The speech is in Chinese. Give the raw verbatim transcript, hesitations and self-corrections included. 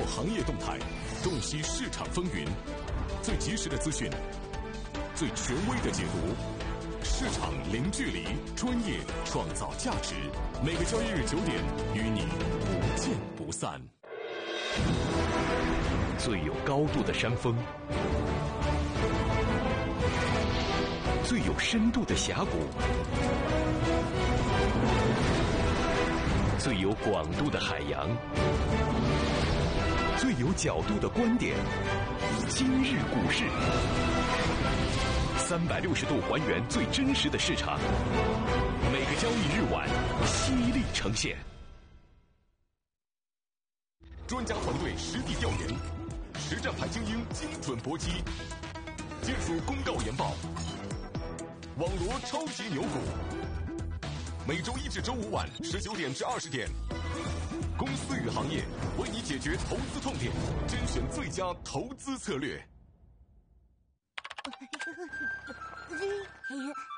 行业动态，洞悉市场风云，最及时的资讯，最权威的解读。市场零距离，专业创造价值。每个交易日九点，与你不见不散。 最有高度的山峰，最有深度的峡谷，最有广度的海洋，最有角度的观点。今日股市，三百六十度还原最真实的市场，每个交易日晚犀利呈现。 专家团队实地调研，实战派精英精准搏击，技术公告研报，网罗超级牛股。每周一至周五晚十九点至二十点，公司与行业为你解决投资痛点，甄选最佳投资策略。